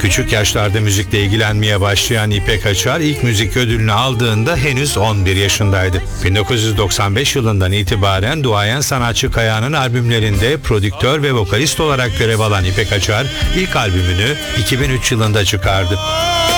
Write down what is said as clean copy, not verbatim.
Küçük yaşlarda müzikle ilgilenmeye başlayan İpek Açar ilk müzik ödülünü aldığında henüz 11 yaşındaydı. 1995 yılından itibaren duayen sanatçı Kaya'nın albümlerinde prodüktör ve vokalist olarak görev alan İpek Açar ilk albümünü 2003 yılında çıkardı.